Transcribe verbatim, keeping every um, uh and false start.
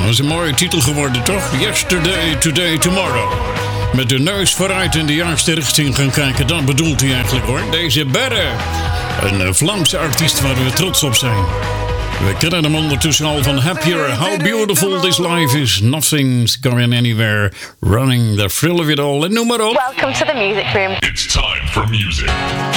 Dat is een mooie titel geworden, toch? Yesterday, Today, Tomorrow. Met de neus vooruit in de juiste richting gaan kijken. Dat bedoelt hij eigenlijk, hoor. Deze Berre. Een Vlaamse artiest waar we trots op zijn. We kennen hem ondertussen al van Happier. How beautiful this life is. Nothing's going anywhere. Running the thrill of it all. En noem maar op. Welcome to the music room. It's time for music.